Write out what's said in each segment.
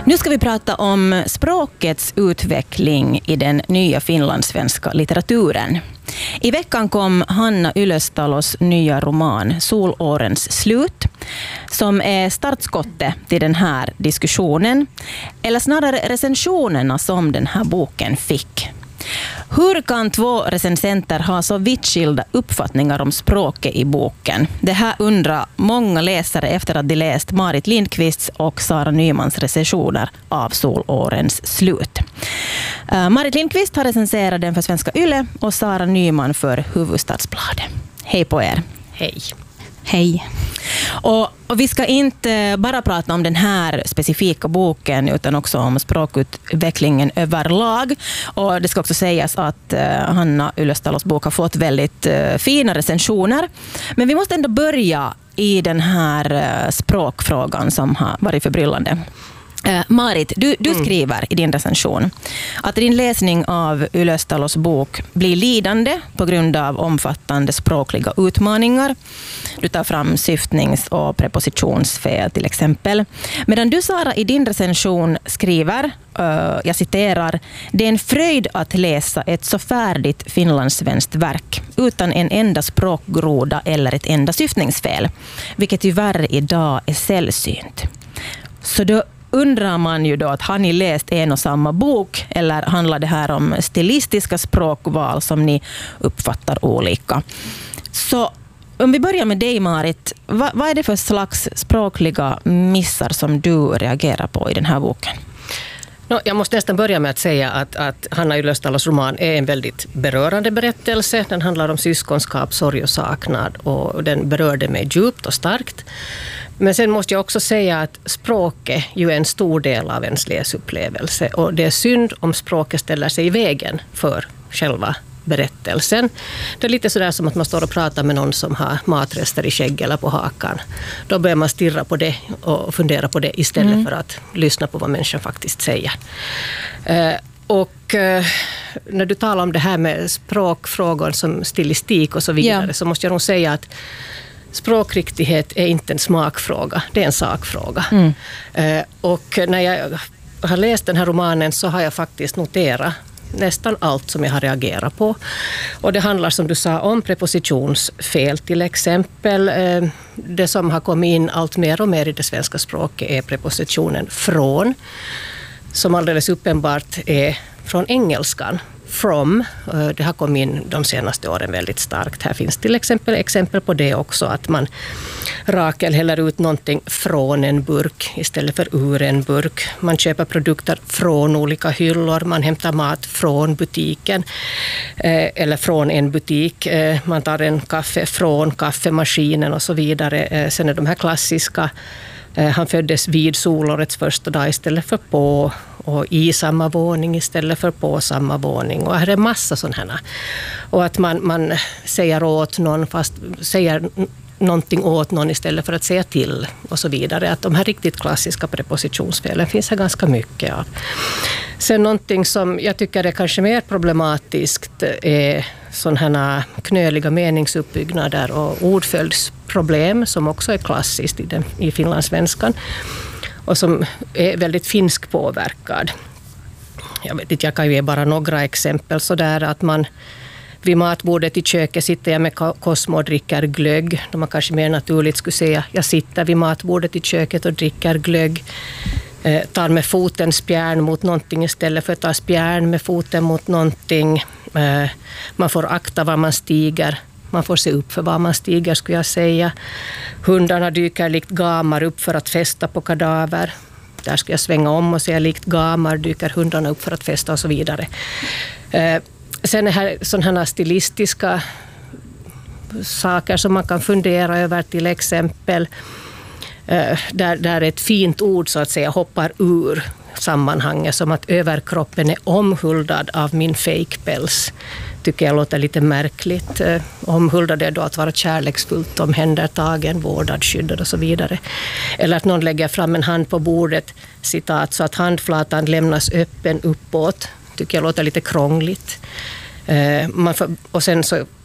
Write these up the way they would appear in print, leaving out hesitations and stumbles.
Nu ska vi prata om språkets utveckling i den nya finlandssvenska litteraturen. I veckan kom Hanna Ylöstalos nya roman Solårens slut, som är startskottet till den här diskussionen, eller snarare recensionerna som den här boken fick. Hur kan två recensenter ha så vittskilda uppfattningar om språket i boken? Det här undrar många läsare efter att de läst Marit Lindqvists och Sara Nymans recensioner av Solårens slut. Marit Lindqvist har recenserat den för Svenska Yle och Sara Nyman för Hufvudstadsbladet. Hej på er. Hej. Hej. Och vi ska inte bara prata om den här specifika boken utan också om språkutvecklingen överlag. Och det ska också sägas att Hanna Ylöstalos bok har fått väldigt fina recensioner. Men vi måste ändå börja i den här språkfrågan som har varit förbryllande. Marit, du skriver i din recension att din läsning av Ylöstalos bok blir lidande på grund av omfattande språkliga utmaningar. Du tar fram syftnings- och prepositionsfel till exempel. Medan du, Sara, i din recension skriver, jag citerar, det är en fröjd att läsa ett så färdigt finlandssvenskt verk utan en enda språkgroda eller ett enda syftningsfel, vilket tyvärr idag är sällsynt. Så då undrar man ju då att har ni läst en och samma bok eller handlar det här om stilistiska språkval som ni uppfattar olika? Så om vi börjar med dig, Marit, vad är det för slags språkliga missar som du reagerar på i den här boken? Jag måste nästan börja med att säga att Hanna Ylöstalos roman är en väldigt berörande berättelse. Den handlar om syskonskap, sorg och saknad och den berörde mig djupt och starkt. Men sen måste jag också säga att språket ju är en stor del av ens läsupplevelse och det är synd om språket ställer sig i vägen för själva berättelsen. Det är lite sådär som att man står och pratar med någon som har matrester i skägg eller på hakan. Då börjar man stirra på det och fundera på det istället för att lyssna på vad människan faktiskt säger. Och när du talar om det här med språkfrågor som stilistik och så vidare så måste jag nog säga att språkriktighet är inte en smakfråga, det är en sakfråga. Och när jag har läst den här romanen så har jag faktiskt noterat nästan allt som jag har reagerat på. Och det handlar, som du sa, om prepositionsfel till exempel. Det som har kommit in allt mer och mer i det svenska språket är prepositionen från, som alldeles uppenbart är från engelskan. From, det har kommit in de senaste åren väldigt starkt. Här finns till exempel på det också, att Rakel häller ut någonting från en burk istället för ur en burk. Man köper produkter från olika hyllor, man hämtar mat från butiken eller från en butik. Man tar en kaffe från kaffemaskinen och så vidare. Sen är de här klassiska, han föddes vid solårets första dag istället för på, och i samma våning istället för på samma våning. Och här är massa sådana här. Och att man säger åt någon fast säger någonting åt någon istället för att säga till och så vidare. Att de här riktigt klassiska prepositionsfelen finns här ganska mycket av. Sen någonting som jag tycker är kanske mer problematiskt är sådana här knöliga meningsuppbyggnader och ordföljdsproblem som också är klassiskt i finlandssvenskan och som är väldigt finsk påverkad. Jag vet inte, jag kan ju ge bara några exempel så där att man vid matbordet i köket sitter jag med Cosmo och dricker glögg. Då man kanske mer naturligt skulle säga jag sitter vid matbordet i köket och dricker glögg. Tar med foten spjärn mot någonting istället för att ta spjärn med foten mot någonting. Man får akta var man stiger. Man får se upp för var man stiger, skulle jag säga. Hundarna dyker likt gamar upp för att fästa på kadaver. Där ska jag svänga om och säga likt gamar dyker hundarna upp för att fästa och så vidare. Sen är här sådana stilistiska saker som man kan fundera över, till exempel där ett fint ord så att säga hoppar ur sammanhanget, som att överkroppen är omhuldad av min fejkpäls. Tycker jag låter lite märkligt. Omhuldad är då att vara kärleksfullt omhändertagen, vårdad, skyddad och så vidare. Eller att någon lägger fram en hand på bordet, citat, så att handflatan lämnas öppen uppåt. Tycker jag låter lite krångligt. Och sen så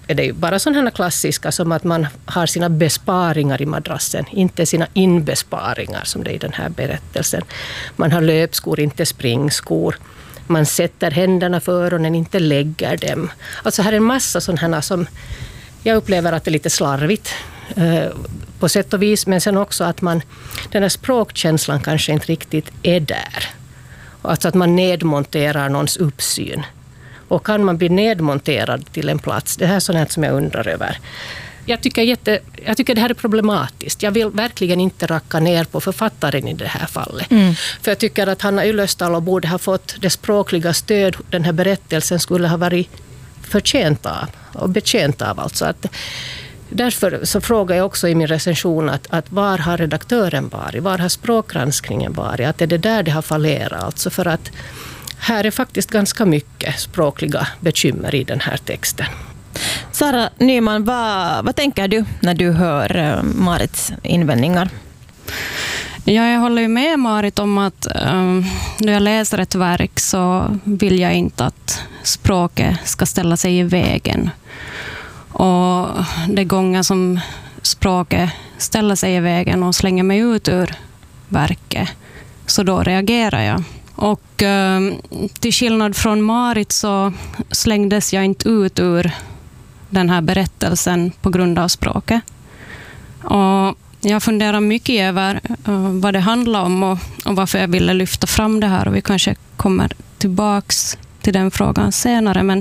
är det ju bara sådana klassiska som att man har sina besparingar i madrassen, inte sina inbesparingar som det är i den här berättelsen. Man har löpskor, inte springskor. Man sätter händerna för öronen, inte lägger dem. Alltså här är en massa sådana som jag upplever att det är lite slarvigt på sätt och vis, men sen också att den här språkkänslan kanske inte riktigt är där. Alltså att man nedmonterar någons uppsyn. Och kan man bli nedmonterad till en plats? Det här är sånt som jag undrar över. Jag tycker det här är problematiskt. Jag vill verkligen inte racka ner på författaren i det här fallet. För jag tycker att Hanna Yllestalo borde ha fått det språkliga stöd den här berättelsen skulle ha varit förtjänt av och betjänt av. Alltså att, därför så frågar jag också i min recension att var har redaktören varit? Var har språkgranskningen varit? Att är det där det har fallerat? Alltså för att här är faktiskt ganska mycket språkliga bekymmer i den här texten. Sara Nyman, vad tänker du när du hör Marits invändningar? Ja, jag håller ju med Marit om att när jag läser ett verk så vill jag inte att språket ska ställa sig i vägen. Och det gånger som språket ställer sig i vägen och slänger mig ut ur verket, så då reagerar jag. Och till skillnad från Marit så slängdes jag inte ut ur den här berättelsen på grund av språket. Och jag funderar mycket över vad det handlar om och varför jag ville lyfta fram det här. Och vi kanske kommer tillbaks till den frågan senare.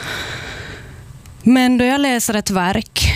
Men då jag läser ett verk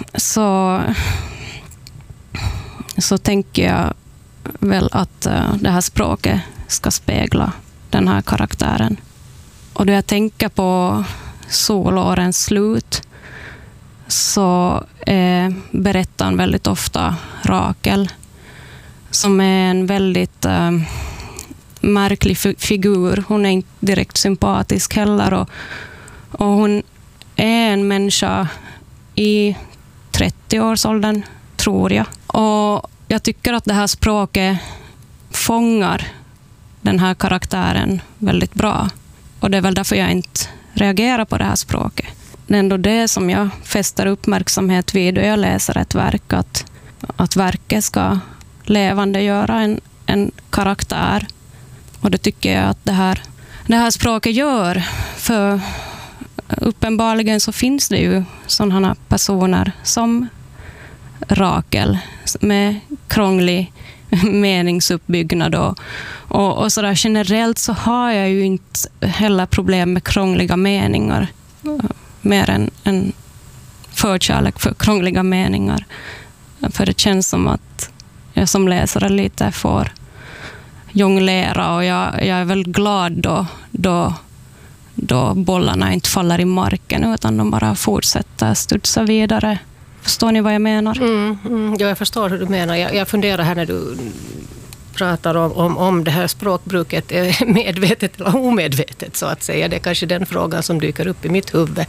så tänker jag väl att det här språket ska spegla den här karaktären. Och då jag tänker på Solårens slut så är berättaren väldigt ofta Rakel, som är en väldigt märklig figur. Hon är inte direkt sympatisk heller och hon är en människa i 30-årsåldern, tror jag. Och jag tycker att det här språket fångar den här karaktären väldigt bra. Och det är väl därför jag inte reagerar på det här språket. Det är ändå det som jag fäster uppmärksamhet vid då jag läser ett verk. Att verket ska levandegöra en karaktär. Och det tycker jag att det här språket gör. För uppenbarligen så finns det ju sådana personer som Rakel med krånglig meningsuppbyggnad och sådär. Generellt så har jag ju inte heller problem med krångliga meningar, mer än förkärlek för krångliga meningar. För det känns som att jag som läsare lite får jonglera, och jag är väl glad då bollarna inte faller i marken utan de bara fortsätter studsa vidare. Förstår ni vad jag menar? Ja, jag förstår hur du menar. Jag funderar här när du pratar om det här språkbruket medvetet eller omedvetet, så att säga. Det är kanske den frågan som dyker upp i mitt huvud.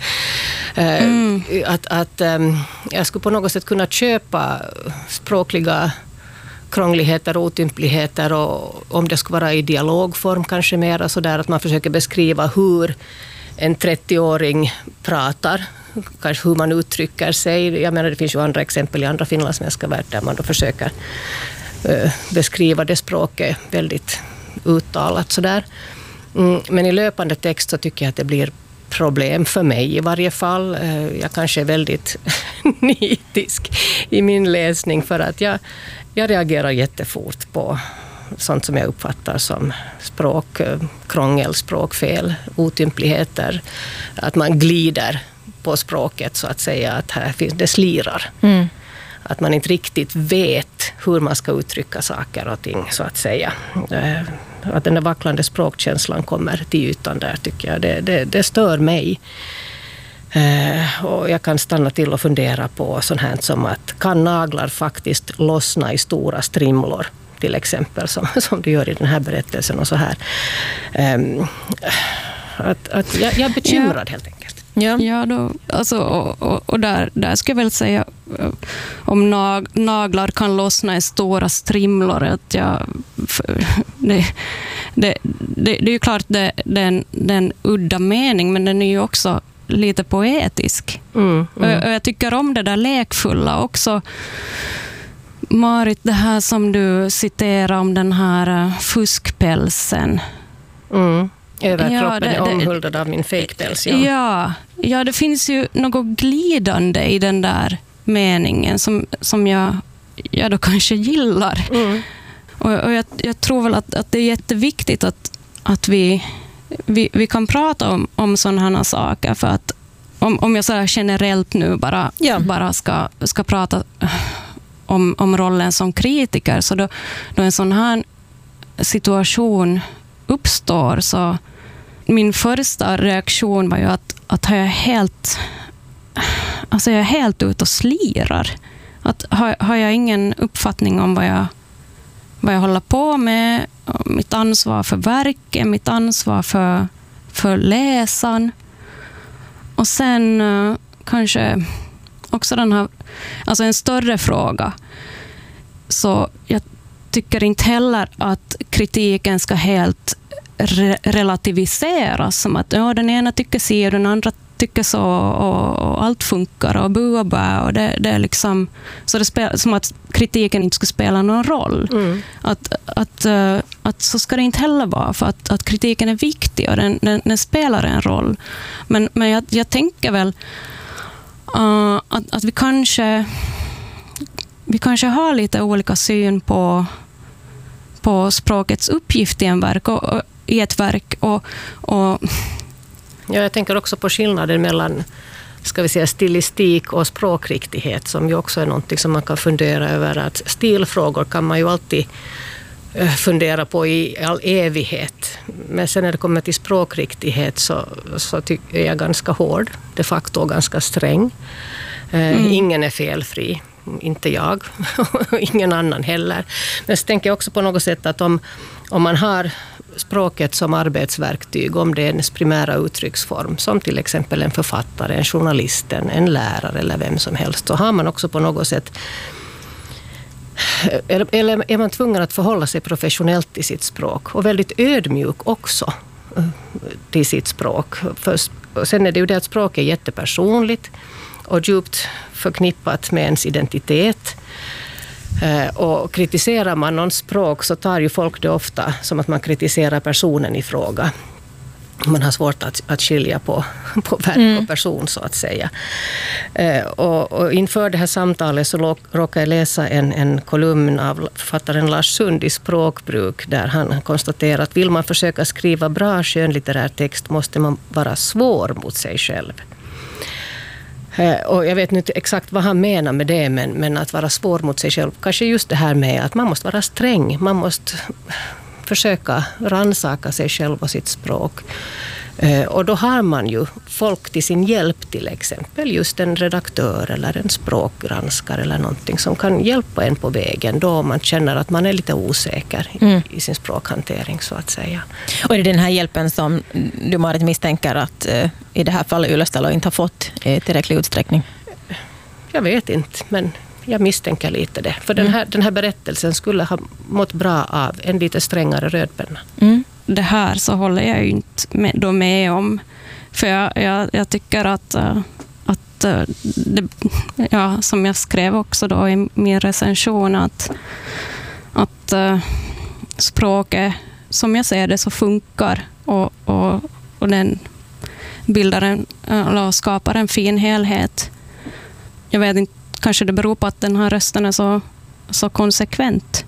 Att jag skulle på något sätt kunna köpa språkliga krångligheter och otympligheter, och om det skulle vara i dialogform kanske mer sådär att man försöker beskriva hur en 30-åring pratar, kanske hur man uttrycker sig. Jag menar, det finns ju andra exempel i andra finlandssvenska värld där man då försöker beskriva det språket väldigt uttalat sådär. Men i löpande text så tycker jag att det blir problem för mig i varje fall. Jag kanske är väldigt nitisk i min läsning för att jag reagerar jättefort på sånt som jag uppfattar som språkkrångel, språkfel, otympligheter. Att man glider på språket så att säga, att här finns det slirar. Att man inte riktigt vet hur man ska uttrycka saker och ting så att säga. Att den där vacklande språkkänslan kommer till ytan där tycker jag. Det stör mig. Och jag kan stanna till och fundera på sånt här som att kan naglar faktiskt lossna i stora strimlor till exempel som du gör i den här berättelsen och så här. Jag är bekymrad helt enkelt. Ja då, alltså, och där ska jag väl säga om naglar kan lossna i stora strimlor, att det är ju klart det är en udda mening, men den är ju också lite poetisk. Och jag tycker om det där lekfulla också. Marit, det här som du citerar om den här fuskpälsen. Överkroppen är omhuldad av min fejkpäls. Ja, det finns ju något glidande i den där meningen som jag då kanske gillar. Och jag tror väl att det är jätteviktigt att vi kan prata om sådana här saker, för att om jag så här generellt nu bara ska prata om rollen som kritiker, så då en sån här situation uppstår, så min första reaktion var ju att jag är helt ute och slirar. Att har jag ingen uppfattning om vad jag håller på med, mitt ansvar för verket, mitt ansvar för läsaren. Och sen kanske också den här, alltså en större fråga. Så jag tycker inte heller att kritiken ska helt relativiseras, som att den ena tycker si och den andra tycker så, och allt funkar och bu och bä, och det är liksom så det som att kritiken inte skulle spela någon roll. Att så ska det inte heller vara, för att kritiken är viktig och den spelar en roll. Men jag tänker väl att vi kanske har lite olika syn på språkets uppgift i ett verk och Ja, jag tänker också på skillnaden mellan, ska vi säga, stilistik och språkriktighet, som ju också är någonting som man kan fundera över. Att stilfrågor kan man ju alltid fundera på i all evighet. Men sen när det kommer till språkriktighet så tycker jag ganska hård, de facto ganska sträng. Ingen är felfri, inte jag och ingen annan heller. Men så tänker jag också på något sätt att om man har språket som arbetsverktyg, om det är en primära uttrycksform, som till exempel en författare, en journalist, en lärare eller vem som helst, så har man också på något sätt, eller är man tvungen att förhålla sig professionellt till sitt språk och väldigt ödmjuk också till sitt språk. Sen är det ju det att språk är jättepersonligt och djupt förknippat med ens identitet. Och kritiserar man någon språk så tar ju folk det ofta som att man kritiserar personen i fråga. Man har svårt att skilja på verk och person, så att säga. Och inför det här samtalet så råkade jag läsa en kolumn av författaren Lars Sund i Språkbruk, där han konstaterar att vill man försöka skriva bra skönlitterär text måste man vara svår mot sig själv. Och jag vet inte exakt vad han menar med det, men att vara svår mot sig själv. Kanske just det här med att man måste vara sträng. Man måste försöka rannsaka sig själv och sitt språk. Och då har man ju folk till sin hjälp, till exempel just en redaktör eller en språkgranskare eller någonting som kan hjälpa en på vägen då man känner att man är lite osäker i sin språkhantering, så att säga. Och är det den här hjälpen som du, Marit, misstänker att i det här fallet Ylöstalo inte har fått i tillräcklig utsträckning? Jag vet inte, men jag misstänker lite det. För den här berättelsen skulle ha mått bra av en lite strängare rödpenna. Det här så håller jag ju inte med om. För jag tycker att det, som jag skrev också då i min recension, att språket, som jag ser det, så funkar och den bildar eller skapar en fin helhet. Jag vet inte, kanske det beror på att den här rösten är så konsekvent.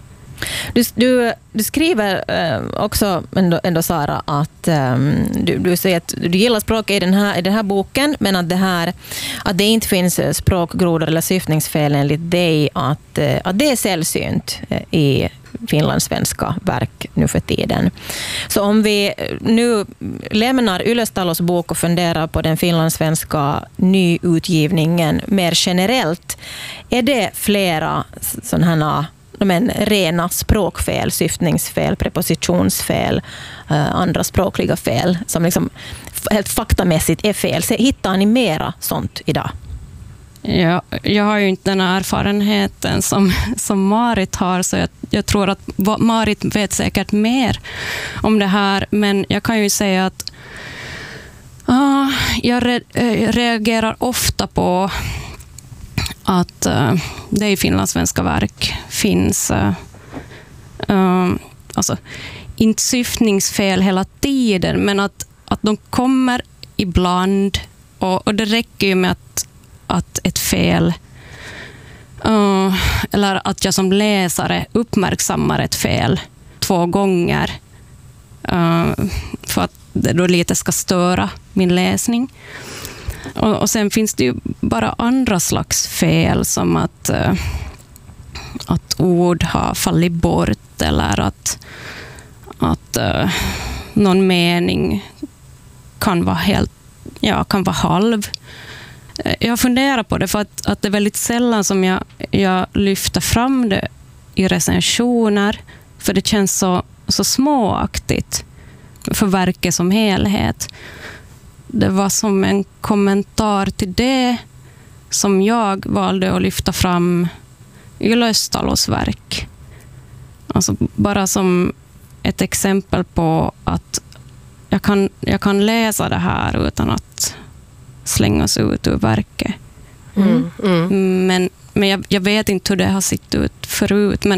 Du skriver också ändå Sara, att du säger att du gillar språket i den här boken, men att det inte finns språkgrodor eller syftningsfel enligt dig, att det är sällsynt i finlandssvenska verk nu för tiden. Så om vi nu lämnar Ylöstalos bok och funderar på den finlandssvenska nyutgivningen mer generellt, är det flera sådana rena språkfel, syftningsfel, prepositionsfel, andra språkliga fel som liksom helt faktamässigt är fel? Så hittar ni mera sånt idag? Ja, jag har ju inte den erfarenheten som Marit har, så jag tror att Marit vet säkert mer om det här, men jag kan ju säga Jag reagerar ofta på att det i finlandssvenska verk finns alltså, inte syftningsfel hela tiden, men att de kommer ibland, och det räcker ju med att ett fel eller att jag som läsare uppmärksammar ett fel 2 gånger för att det då lite ska störa min läsning. Och sen finns det ju bara andra slags fel, som att ord har fallit bort, eller att någon mening kan vara halv. Jag funderar på det, för att det är väldigt sällan som jag lyfter fram det i recensioner, för det känns så småaktigt för verket som helhet. Det var som en kommentar till det som jag valde att lyfta fram Ylöstalos verk. Alltså bara som ett exempel på att jag kan läsa det här utan att slängas ut ur verket. Men jag vet inte hur det har sett ut förut. Men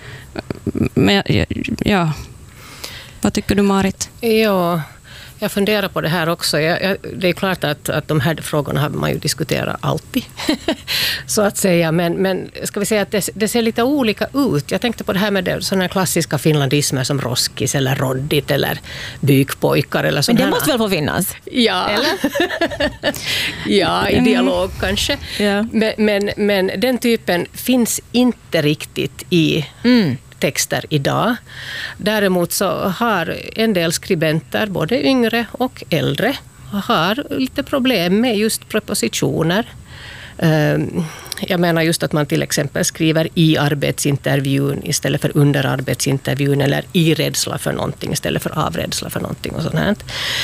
ja. Vad tycker du, Marit? Ja, jag funderar på det här också. Det är klart att de här frågorna har man ju diskuterat alltid, så att säga. Men ska vi säga att det ser lite olika ut. Jag tänkte på det här med sådana klassiska finlandismer som roskis eller roddit eller bykpojkar eller sådana. Men det måste väl få finnas? Ja, eller? Ja, i dialog kanske. Ja. Men den typen finns inte riktigt i texter idag. Däremot så har en del skribenter, både yngre och äldre, har lite problem med just prepositioner. Jag menar just att man till exempel skriver i arbetsintervjun istället för under arbetsintervjun, eller i rädsla för någonting istället för av rädsla för någonting och sånt här.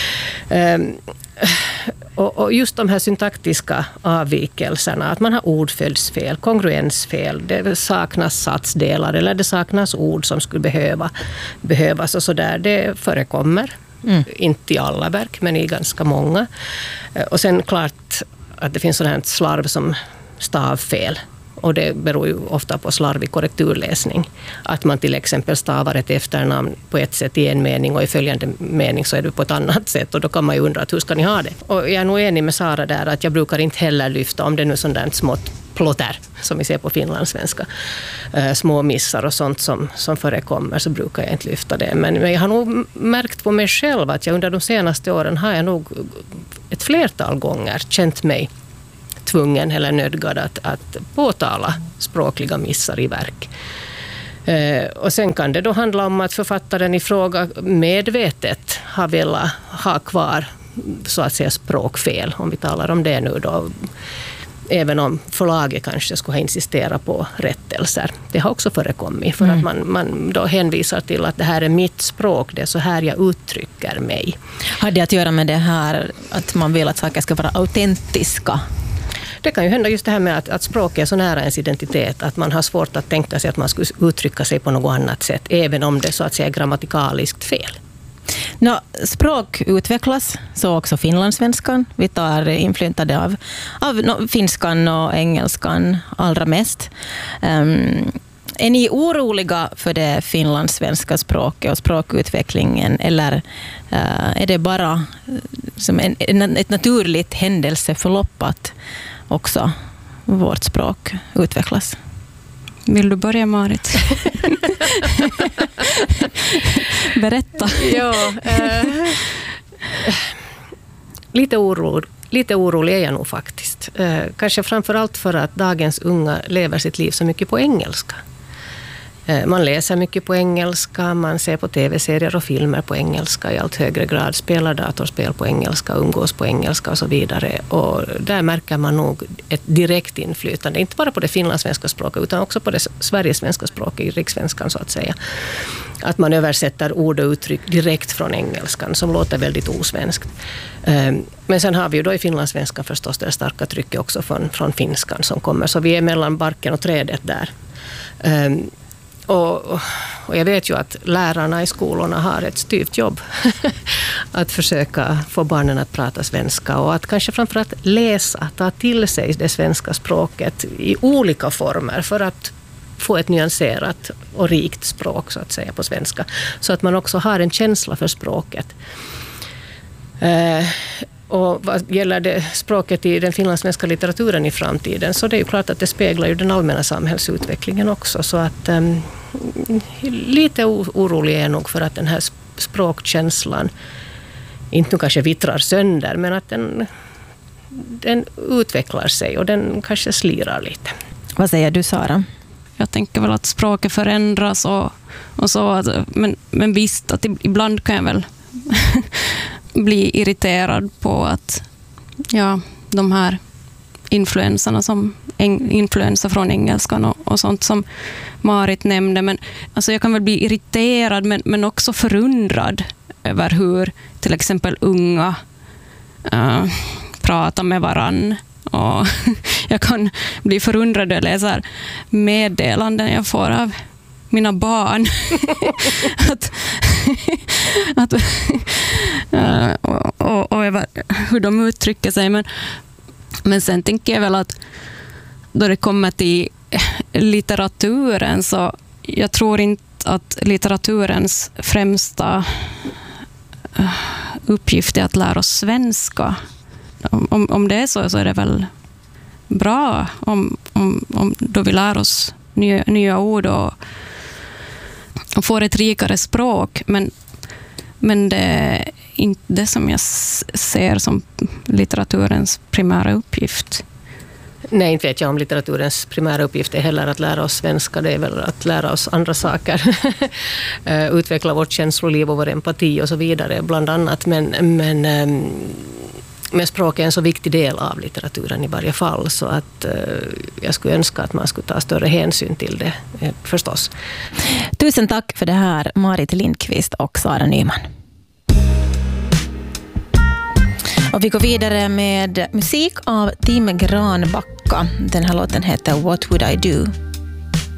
Och just de här syntaktiska avvikelserna, att man har ordföljdsfel, kongruensfel, det saknas satsdelar eller det saknas ord som skulle behövas och sådär, det förekommer. Inte i alla verk, men i ganska många. Och sen klart att det finns sådant här slarv som stavfel. Och det beror ju ofta på slarvig korrekturläsning. Att man till exempel stavar ett efternamn på ett sätt i en mening och i följande mening så är det på ett annat sätt. Och då kan man ju undra, hur ska ni ha det? Och jag är nog enig med Sara där, att jag brukar inte heller lyfta, om det nu är sånt där smått plotter som vi ser på finlandssvenska, små missar och sånt som förekommer, så brukar jag inte lyfta det. Men jag har nog märkt på mig själv att jag under de senaste åren har jag nog ett flertal gånger känt mig tvungen eller nödgad att påtala språkliga missar i verk. Och sen kan det då handla om att författaren i fråga medvetet har velat ha kvar, så att säga, språkfel, om vi talar om det nu då. Även om förlaget kanske skulle ha insisterat på rättelser. Det har också förekommit, för att man då hänvisar till att det här är mitt språk, det är så här jag uttrycker mig. Har det att göra med det här att man vill att saker ska vara autentiska? Det kan ju hända just det här med att språk är så nära ens identitet att man har svårt att tänka sig att man skulle uttrycka sig på något annat sätt, även om det så att säga är grammatikaliskt fel. Språk utvecklas, så också finlandssvenskan. Vi tar inflytande av finskan och engelskan allra mest. Är ni oroliga för det finlandssvenska språket och språkutvecklingen, eller är det bara som ett naturligt händelseförlopp att också vårt språk utvecklas? Vill du börja, Marit? Berätta. Ja, lite orolig är jag nog faktiskt. Kanske framförallt för att dagens unga lever sitt liv så mycket på engelska. Man läser mycket på engelska, man ser på tv-serier och filmer på engelska i allt högre grad, spelar datorspel på engelska, umgås på engelska och så vidare. Och där märker man nog ett direkt inflytande, inte bara på det finlandssvenska språket utan också på det sverigesvenska språket i rikssvenskan, så att säga. Att man översätter ord och uttryck direkt från engelskan, som låter väldigt osvenskt. Men sen har vi ju då i finlandssvenskan förstås det starka trycket också från finskan som kommer, så vi är mellan barken och trädet där. Och jag vet ju att lärarna i skolorna har ett styvt jobb att försöka få barnen att prata svenska och att kanske framförallt läsa, ta till sig det svenska språket i olika former för att få ett nyanserat och rikt språk så att säga på svenska. Så att man också har en känsla för språket. Och vad gäller det språket i den finlandssvenska litteraturen i framtiden så det är ju klart att det speglar ju den allmänna samhällsutvecklingen också. Så att lite orolig är nog för att den här språkkänslan inte kanske vittrar sönder men att den utvecklar sig och den kanske slirar lite. Vad säger du, Sara? Jag tänker väl att språket förändras och så. Men visst, att ibland kan jag väl bli irriterad på att de här influenser från engelskan och sånt som Marit nämnde. Men alltså jag kan väl bli irriterad men också förundrad över hur till exempel unga pratar med varann. Och jag kan bli förundrad när jag läser meddelanden jag får av mina barn. och hur de uttrycker sig. Men sen tänker jag väl att då det kommer till litteraturen så jag tror inte att litteraturens främsta uppgift är att lära oss svenska. Om det är så är det väl bra om då vi lär oss nya ord och får ett rikare språk. Men det är inte det som jag ser som litteraturens primära uppgift. Nej, inte vet jag om litteraturens primära uppgift är heller att lära oss svenska. Det är väl att lära oss andra saker. Utveckla vårt känsloliv och vår empati och så vidare bland annat. Men språk är en så viktig del av litteraturen i varje fall så att jag skulle önska att man skulle ta större hänsyn till det förstås. Tusen tack för det här, Marit Lindqvist och Sara Nyman. Och vi går vidare med musik av Tim Granbacka. Den här låten heter What Would I Do?